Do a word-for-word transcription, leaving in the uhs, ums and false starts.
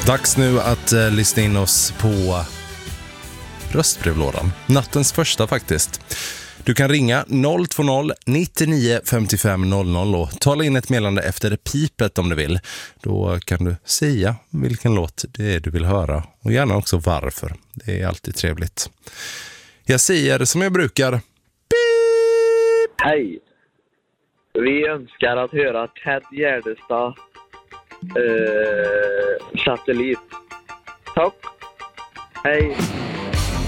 Dags nu att eh, lyssna in oss på röstbrevlådan. Nattens första faktiskt. Du kan ringa noll två noll nittionio femtiofem noll noll och tala in ett meddelande efter pipet om du vill. Då kan du säga vilken låt det är du vill höra och gärna också varför. Det är alltid trevligt. Jag säger som jag brukar. Pip! Hej! Vi önskar att höra Ted Gärdestad eh, Satellit. Tack! Hej!